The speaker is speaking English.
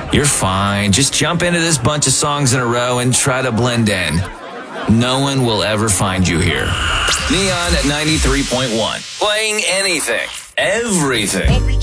You're fine. Just jump into this bunch of songs in a row and try to blend in. No one will ever find you here. Neon at 93.1. Playing anything, everything.